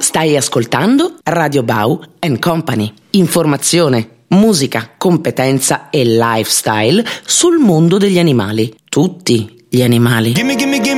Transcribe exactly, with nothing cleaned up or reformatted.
Stai ascoltando Radio Bau and Company. Informazione, musica, competenza e lifestyle sul mondo degli animali. Tutti gli animali. Gimme, gimme, gimme.